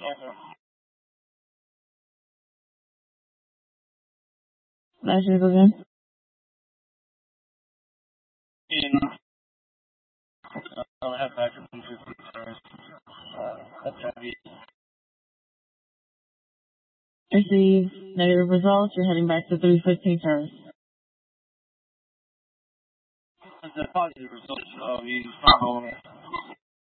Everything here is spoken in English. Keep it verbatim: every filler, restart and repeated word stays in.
Nice to go again. In I'll have backup in fifty stars. Uh, that's heavy. Receive negative results. You're heading back to three fifteen stars. It's a positive result, so you found over.